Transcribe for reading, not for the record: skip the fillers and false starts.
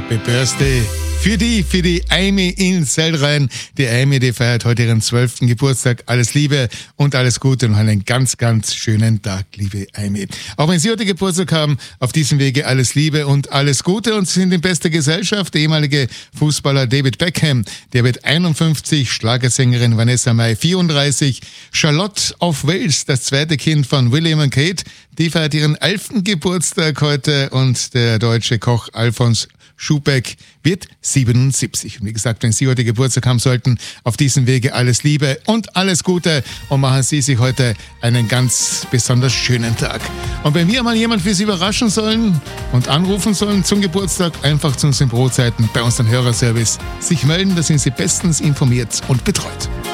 Happy Birthday für die Amy in Sellrhein. Die Amy, die feiert heute ihren 12. Geburtstag. Alles Liebe und alles Gute und einen ganz, ganz schönen Tag, liebe Amy. Auch wenn Sie heute Geburtstag haben, auf diesem Wege alles Liebe und alles Gute und Sie sind in bester Gesellschaft. Der ehemalige Fußballer David Beckham, der wird 51, Schlagersängerin Vanessa Mai 34, Charlotte of Wales, das zweite Kind von William und Kate, die feiert ihren 11. Geburtstag heute und der deutsche Koch Alfons Schubeck wird 77. Und wie gesagt, wenn Sie heute Geburtstag haben sollten, auf diesem Wege alles Liebe und alles Gute und machen Sie sich heute einen ganz besonders schönen Tag. Und wenn wir mal jemand für Sie überraschen sollen und anrufen sollen zum Geburtstag, einfach zu unseren Brotzeiten bei unserem Hörerservice sich melden, da sind Sie bestens informiert und betreut.